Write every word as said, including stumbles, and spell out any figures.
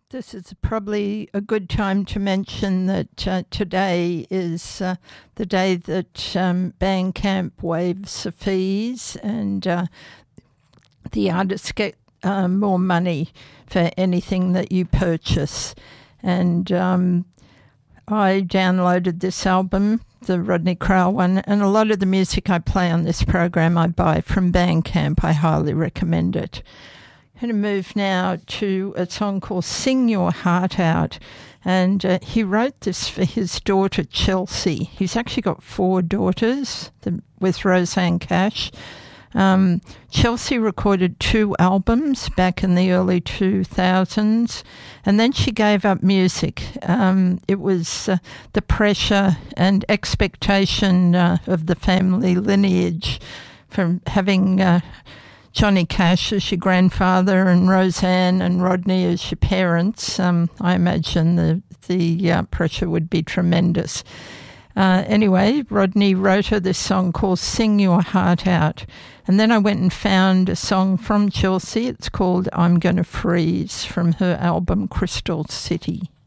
This is probably a good time to mention that uh, today is uh, the day that um, Bandcamp waives the fees, and uh, the artists get uh, more money for anything that you purchase. And um, I downloaded this album, the Rodney Crowell one, and a lot of the music I play on this program I buy from Bandcamp. I highly recommend it. I'm going to move now to a song called Sing Your Heart Out. And uh, he wrote this for his daughter, Chelsea. He's actually got four daughters the, with Rosanne Cash. Um, Chelsea recorded two albums back in the early two thousands, and then she gave up music. Um, it was uh, the pressure and expectation uh, of the family lineage from having... Uh, Johnny Cash as your grandfather and Rosanne and Rodney as your parents. Um, I imagine the, the uh, pressure would be tremendous. Uh, anyway, Rodney wrote her this song called Sing Your Heart Out. And then I went and found a song from Chelsea. It's called I'm Gonna Freeze from her album Crystal City.